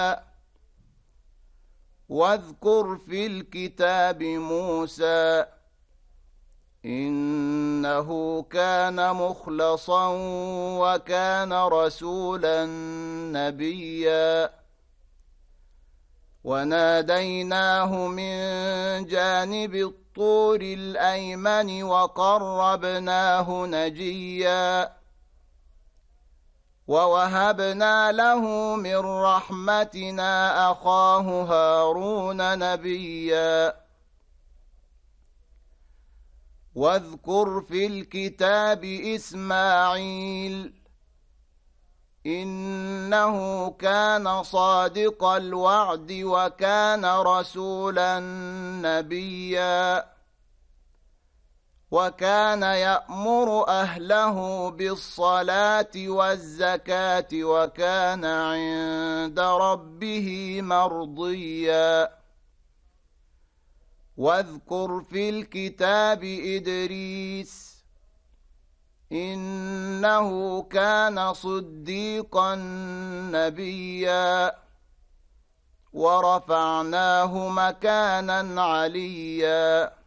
واذكر في الكتاب موسى إنه كان مخلصا وكان رسولا نبيا وناديناه من جانب الطور الأيمن وقربناه نجيا ووهبنا له من رحمتنا أخاه هارون نبيا واذكر في الكتاب إسماعيل إنه كان صادق الوعد وكان رسولا نبيا وكان يأمر أهله بالصلاة والزكاة وكان عند ربه مرضيا واذكر في الكتاب إدريس إنه كان صديقا نبيا ورفعناه مكانا عليا